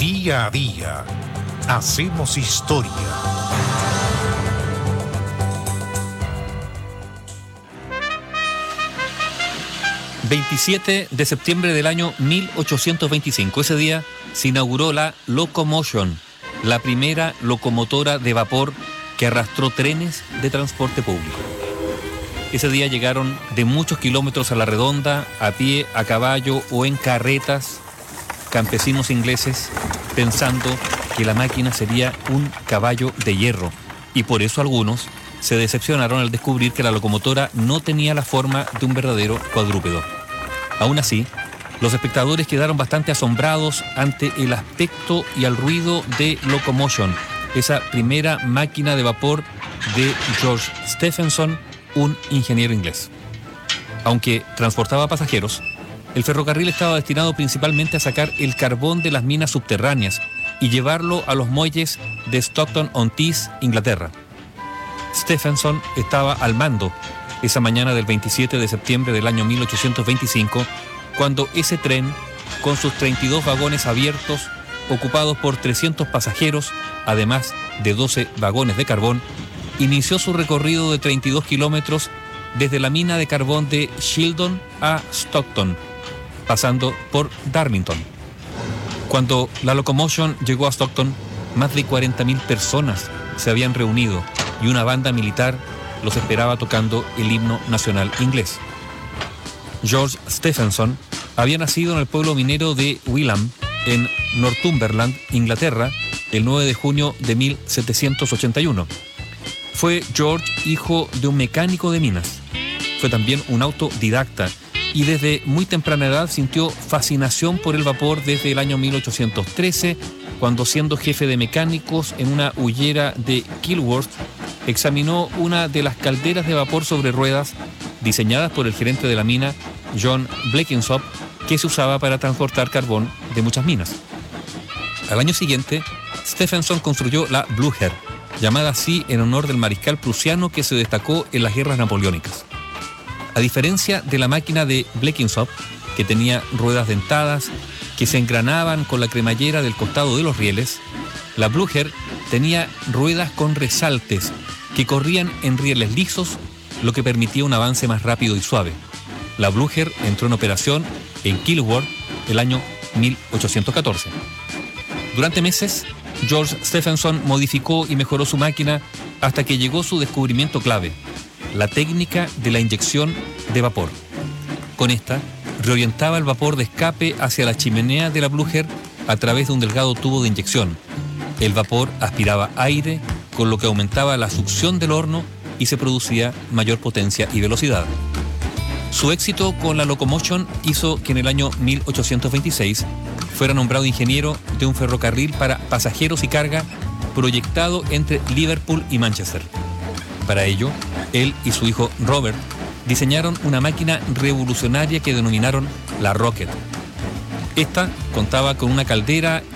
Día a día hacemos historia. ...27 de septiembre del año 1825. Ese día se inauguró la Locomotion, la primera locomotora de vapor que arrastró trenes de transporte público. Ese día llegaron de muchos kilómetros a la redonda, a pie, a caballo o en carretas, campesinos ingleses pensando que la máquina sería un caballo de hierro, y por eso algunos se decepcionaron al descubrir que la locomotora no tenía la forma de un verdadero cuadrúpedo. Aún así, los espectadores quedaron bastante asombrados ante el aspecto y el ruido de Locomotion, esa primera máquina de vapor de George Stephenson, un ingeniero inglés. Aunque transportaba pasajeros, el ferrocarril estaba destinado principalmente a sacar el carbón de las minas subterráneas y llevarlo a los muelles de Stockton-on-Tees, Inglaterra. Stephenson estaba al mando esa mañana del 27 de septiembre del año 1825, cuando ese tren, con sus 32 vagones abiertos, ocupados por 300 pasajeros, además de 12 vagones de carbón, inició su recorrido de 32 kilómetros desde la mina de carbón de Shildon a Stockton, pasando por Darlington. Cuando la Locomotion llegó a Stockton, más de 40.000 personas se habían reunido y una banda militar los esperaba tocando el himno nacional inglés. George Stephenson había nacido en el pueblo minero de Wilham, en Northumberland, Inglaterra, el 9 de junio de 1781. Fue George hijo de un mecánico de minas. Fue también un autodidacta y desde muy temprana edad sintió fascinación por el vapor desde el año 1813, cuando, siendo jefe de mecánicos en una hullera de Kilworth, examinó una de las calderas de vapor sobre ruedas diseñadas por el gerente de la mina, John Blenkinsop, que se usaba para transportar carbón de muchas minas. Al año siguiente, Stephenson construyó la Blücher, llamada así en honor del mariscal prusiano que se destacó en las guerras napoleónicas. A diferencia de la máquina de Blenkinsop, que tenía ruedas dentadas que se engranaban con la cremallera del costado de los rieles, la Blücher tenía ruedas con resaltes que corrían en rieles lisos, lo que permitía un avance más rápido y suave. La Blücher entró en operación en Kilworth el año 1814. Durante meses, George Stephenson modificó y mejoró su máquina hasta que llegó su descubrimiento clave, la técnica de la inyección de vapor. Con esta, reorientaba el vapor de escape hacia la chimenea de la Blücher a través de un delgado tubo de inyección. El vapor aspiraba aire, con lo que aumentaba la succión del horno y se producía mayor potencia y velocidad. Su éxito con la Locomotion hizo que en el año 1826 fuera nombrado ingeniero de un ferrocarril para pasajeros y carga proyectado entre Liverpool y Manchester. Para ello, él y su hijo Robert diseñaron una máquina revolucionaria que denominaron la Rocket. Esta contaba con una caldera